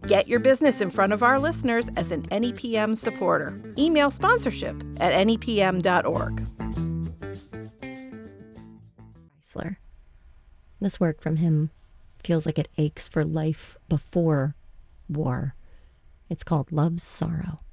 Get your business in front of our listeners as an NEPM supporter. Email sponsorship@nepm.org. Chrysler. This work from him feels like it aches for life before war. It's called Love's Sorrow.